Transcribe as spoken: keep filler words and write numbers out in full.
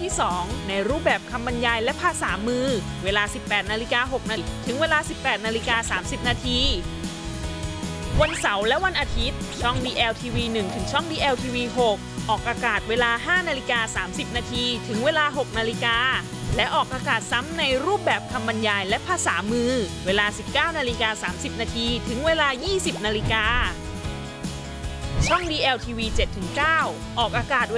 ที่สองในรูปแบบคำบรรยายและภาษามือเวลา สิบแปดนาฬิกาหกนาที ถึงเวลา สิบแปดนาฬิกาสามสิบนาทีวันเสาร์และวันอาทิตย์ช่อง ดี แอล ที วี หนึ่ง ถึงช่อง ดี แอล ที วี หก ออกอากาศเวลา ห้านาฬิกาสามสิบนาที ถึงเวลา หกนาฬิกาและออกอากาศซ้ำในรูปแบบคำบรรยายและภาษามือเวลา สิบเก้านาฬิกาสามสิบนาที ถึงเวลา ยี่สิบนาฬิกาช่อง ดี แอล ที วี เจ็ดถึงเก้า ออกอากาศ